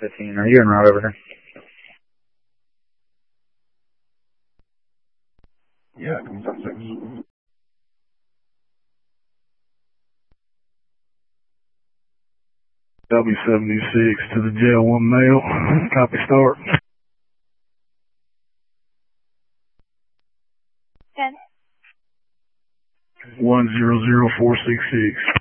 15. Are you en route over here? Yeah, can you talk to W76 to the jail 1 male. Copy start. 10. 100466.